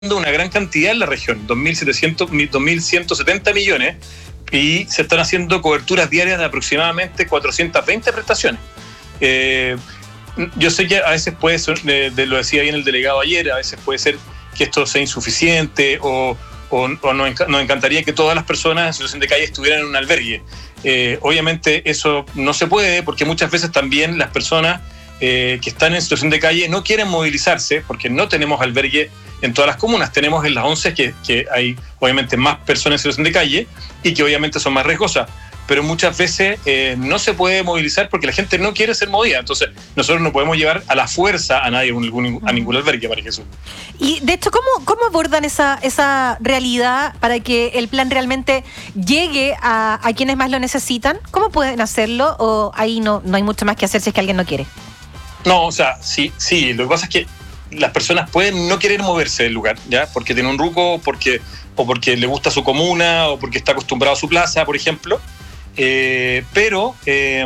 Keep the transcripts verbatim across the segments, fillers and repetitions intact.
una gran cantidad en la región, dos mil ciento setenta millones, y se están haciendo coberturas diarias de aproximadamente cuatrocientas veinte prestaciones. Eh, yo sé que a veces puede ser, de, de lo decía bien el delegado ayer, a veces puede ser que esto sea insuficiente o, o, o nos, enc- nos encantaría que todas las personas en situación de calle estuvieran en un albergue. Eh, obviamente eso no se puede porque muchas veces también las personas eh, que están en situación de calle no quieren movilizarse porque no tenemos albergue en todas las comunas. Tenemos en las once que, que hay obviamente más personas en situación de calle y que obviamente son más riesgosas, pero muchas veces eh, no se puede movilizar porque la gente no quiere ser movida. Entonces nosotros no podemos llevar a la fuerza a nadie a ningún, a ningún albergue, María Jesús. Y de hecho, ¿cómo, cómo abordan esa, esa realidad para que el plan realmente llegue a, a quienes más lo necesitan? ¿Cómo pueden hacerlo? ¿O ahí no, no hay mucho más que hacer si es que alguien no quiere? No, o sea, sí, sí, lo que pasa es que las personas pueden no querer moverse del lugar, ¿ya? Porque tiene un ruco, porque, o porque le gusta su comuna, o porque está acostumbrado a su plaza, por ejemplo. Eh, pero, eh,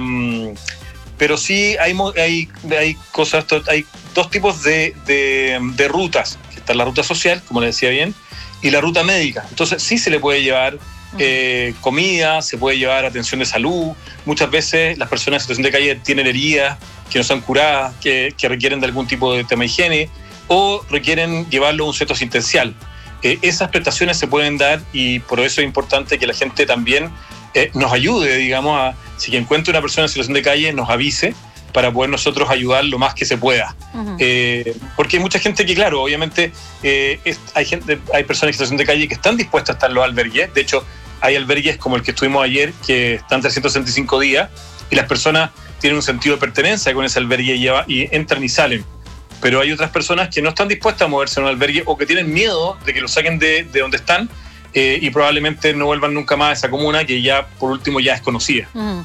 pero sí hay, hay, hay cosas, hay dos tipos de, de, de rutas. Está la ruta social, como le decía bien, y la ruta médica. Entonces sí se le puede llevar eh, comida, se puede llevar atención de salud. Muchas veces las personas en situación de calle tienen heridas que no son curadas, que, que requieren de algún tipo de tema de higiene o requieren llevarlo a un centro asistencial. Eh, esas prestaciones se pueden dar y por eso es importante que la gente también eh, nos ayude, digamos, a, si encuentra una persona en situación de calle, nos avise para poder nosotros ayudar lo más que se pueda. Uh-huh. Eh, porque hay mucha gente que, claro, obviamente eh, es, hay, gente, hay personas en situación de calle que están dispuestas a estar en los albergues. De hecho, hay albergues como el que estuvimos ayer que están trescientos sesenta y cinco días y las personas tienen un sentido de pertenencia con ese albergue y, y entran y salen. Pero hay otras personas que no están dispuestas a moverse en un albergue o que tienen miedo de que lo saquen de, de donde están eh, y probablemente no vuelvan nunca más a esa comuna que ya, por último, ya es conocida. Mm.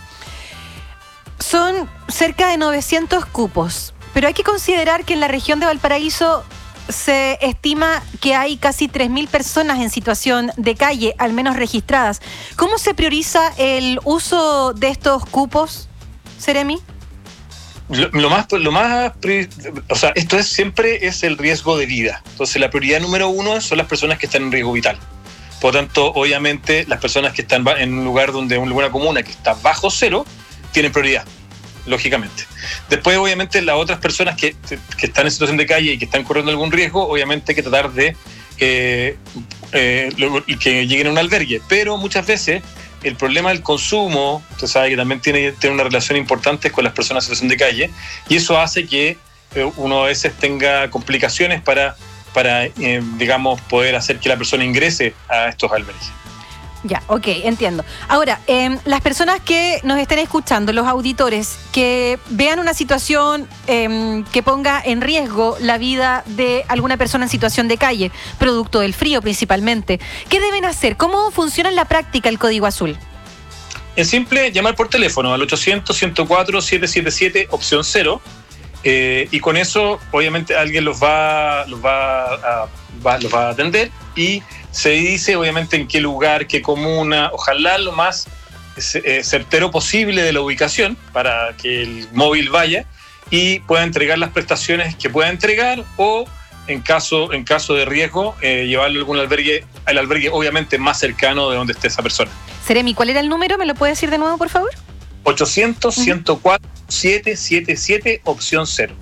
Son cerca de novecientos cupos, pero hay que considerar que en la región de Valparaíso se estima que hay casi tres mil personas en situación de calle, al menos registradas. ¿Cómo se prioriza el uso de estos cupos, Seremi? Lo, lo más, lo más, o sea, esto es siempre es el riesgo de vida. Entonces, la prioridad número uno son las personas que están en riesgo vital. Por lo tanto, obviamente, las personas que están en un lugar donde una comuna que está bajo cero tienen prioridad, lógicamente. Después, obviamente, las otras personas que, que están en situación de calle y que están corriendo algún riesgo, obviamente hay que tratar de eh, eh, que lleguen a un albergue. Pero muchas veces el problema del consumo, usted sabe que también tiene, tiene una relación importante con las personas en situación de calle, y eso hace que eh, uno a veces tenga complicaciones para, para eh, digamos, poder hacer que la persona ingrese a estos albergues. Ya, ok, entiendo. Ahora, eh, las personas que nos estén escuchando, los auditores, que vean una situación eh, que ponga en riesgo la vida de alguna persona en situación de calle, producto del frío principalmente, ¿qué deben hacer? ¿Cómo funciona en la práctica el Código Azul? Es simple, llamar por teléfono al ochocientos, ciento cuatro, setecientos setenta y siete, opción cero, eh, y con eso, obviamente, alguien los va, los va, a, va, los va a atender y se dice obviamente en qué lugar, qué comuna, ojalá lo más eh, certero posible de la ubicación para que el móvil vaya y pueda entregar las prestaciones que pueda entregar o en caso, en caso de riesgo eh, llevarlo a algún albergue, al albergue obviamente más cercano de donde esté esa persona. Seremi, ¿cuál era el número? ¿Me lo puede decir de nuevo, por favor? ochocientos, ciento cuatro, setecientos setenta y siete, opción cero.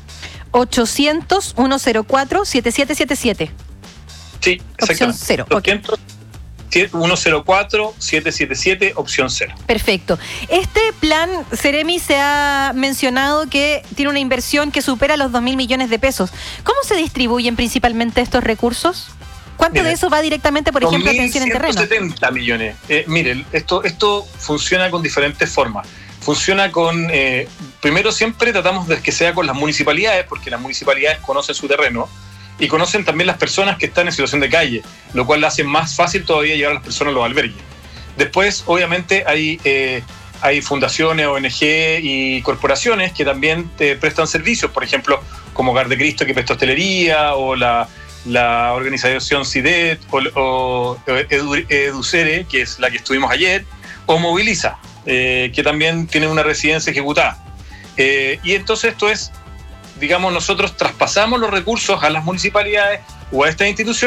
ochocientos, ciento cuatro, setenta y siete setenta y siete. Sí, opción cero. ochocientos, ciento cuatro, setecientos setenta y siete, opción cero. Perfecto. Este plan, Seremi, se ha mencionado que tiene una inversión que supera los dos mil millones de pesos. ¿Cómo se distribuyen principalmente estos recursos? ¿Cuánto Mire, de eso va directamente, por ejemplo, a atención en terreno? ciento setenta millones. Eh, mire, esto, esto funciona con diferentes formas. Funciona con, eh, primero siempre tratamos de que sea con las municipalidades, porque las municipalidades conocen su terreno y conocen también las personas que están en situación de calle, lo cual hace más fácil todavía llevar a las personas a los albergues. Después, obviamente, hay, eh, hay fundaciones, O N G y corporaciones que también te prestan servicios, por ejemplo, como Hogar de Cristo, que presta hostelería, o la, la organización CIDET, o, o Edu, Educere, que es la que estuvimos ayer, o Moviliza, eh, que también tiene una residencia ejecutada. Eh, y entonces esto es, digamos, nosotros traspasamos los recursos a las municipalidades o a estas instituciones